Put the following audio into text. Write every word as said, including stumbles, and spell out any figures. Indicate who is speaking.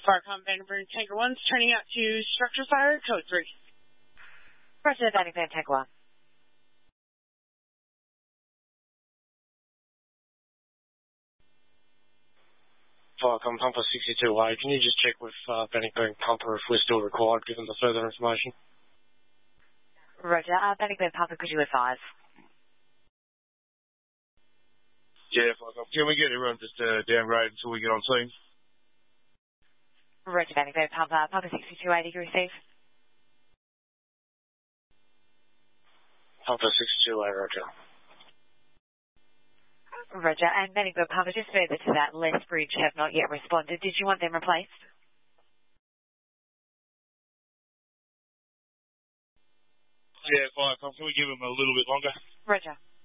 Speaker 1: Farcom Vandenberg Tanker one's turning out to structure fire, code three.
Speaker 2: Roger, Vandenberg Tanker one.
Speaker 3: Farcom Pumper sixty-two A, can you just check with uh, Vandenberg Pumper if we're still required, given the further information?
Speaker 2: Roger, uh, Vandenberg Pumper, could you advise?
Speaker 3: Yeah, Farcom. Can we get everyone just uh, downgrade until we get on scene?
Speaker 2: Roger, Vandenberg Pumper, Pumper sixty-two A, did you receive?
Speaker 3: Pumper sixty-two A, Roger.
Speaker 2: Roger, and Vandenberg Pumper, just further to that, Lethbridge have not yet responded. Did you want them replaced?
Speaker 3: Yeah, Farcom, can we give them a little bit longer?
Speaker 2: Roger.